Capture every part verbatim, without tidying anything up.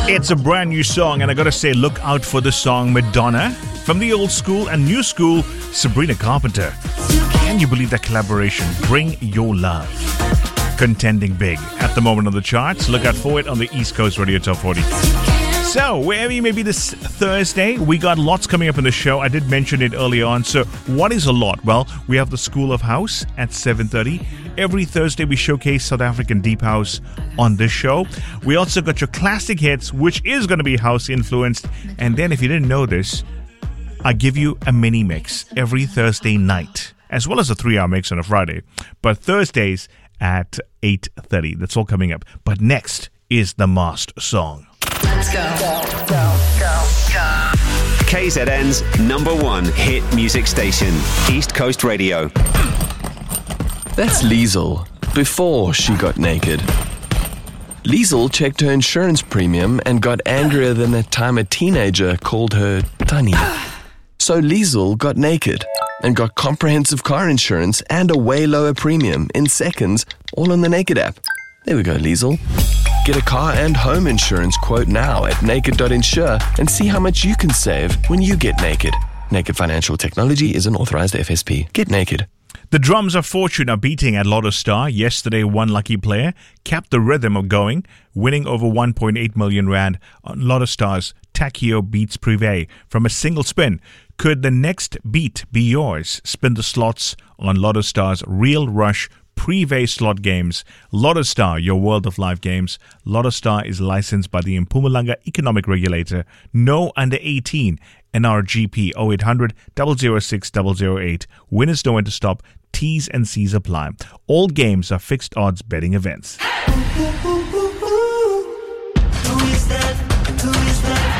It's a brand new song, and I gotta say, look out for the song Madonna. From the old school and new school, Sabrina Carpenter. Can you believe that collaboration? Bring Your Love. Contending big at the moment on the charts. Look out for it on the East Coast Radio Top forty. So, wherever you may be this Thursday, we got lots coming up in the show. I did mention it earlier on. So, what is a lot? Well, we have the School of House at seven thirty. Every Thursday, we showcase South African Deep House on this show. We also got your classic hits, which is going to be house-influenced. And then, if you didn't know this, I give you a mini mix every Thursday night, as well as a three-hour mix on a Friday. But Thursdays at eight thirty. That's all coming up. But next is the Masked Song. Let's go. Go, go, go, go. K Z N's number one hit music station, East Coast Radio. That's Liesl, before she got naked. Liesl checked her insurance premium and got angrier than that time a teenager called her Tunny. So Liesl got naked and got comprehensive car insurance and a way lower premium in seconds, all on the Naked app. There we go, Liesl. Get a car and home insurance quote now at naked dot insure and see how much you can save when you get naked. Naked Financial Technology is an authorized F S P. Get naked. The drums of fortune are beating at Lotto Star. Yesterday, one lucky player kept the rhythm of going, winning over one point eight million rand on Lotto Star's Takio Beats Privé from a single spin. Could the next beat be yours? Spin the slots on Lotto Star's Real Rush Privé slot games. Lotto Star, your world of live games. Lotto Star is licensed by the Mpumalanga Economic Regulator. No under eighteen. N R G P oh eight hundred, zero zero six, zero zero eight. Winners know when to stop. T's and C's apply. All games are fixed odds betting events. Who is that? Who is that?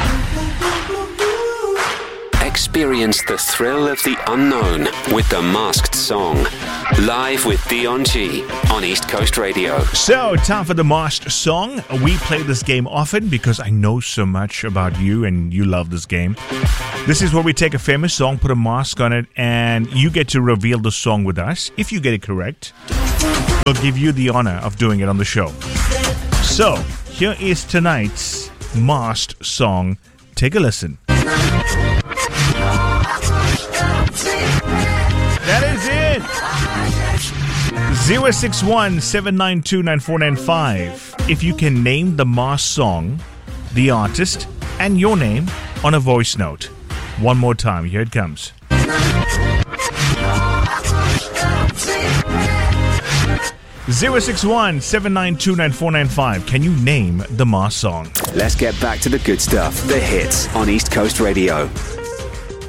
Experience the thrill of the unknown with the Masked Song. Live with Dion G on East Coast Radio. So, time for the Masked Song. We play this game often because I know so much about you and you love this game. This is where we take a famous song, put a mask on it, and you get to reveal the song with us. If you get it correct, we'll give you the honor of doing it on the show. So, here is tonight's Masked Song. Take a listen. That is it. zero six one, seven nine two, nine four nine five. If you can name the Masked Song, the artist, and your name on a voice note. One more time. Here it comes. zero six one, seven nine two, nine four nine five. Can you name the Masked Song? Let's get back to the good stuff, the hits on East Coast Radio.